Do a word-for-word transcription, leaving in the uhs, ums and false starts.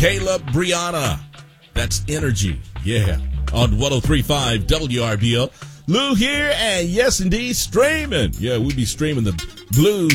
Caleb Brianna. That's Energy. Yeah. On one oh three point five W R B O. Lou here, and yes, indeed, streaming. Yeah, we'll be streaming the blues